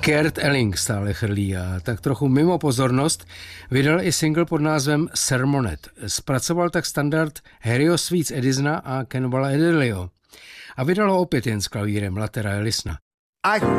Kurt Elling stále chrlí a tak trochu mimo pozornost vydal i single pod názvem Sermonet. Zpracoval tak standard Harryho Sweets Edisona a Cannibala Adderleyho. A vydal ho opět jen s klavírem Latera Ellisona.